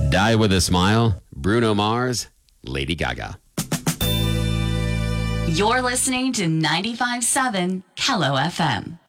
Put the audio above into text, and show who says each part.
Speaker 1: Die with a Smile, Bruno Mars, Lady Gaga.
Speaker 2: You're listening to 95.7 Kello FM.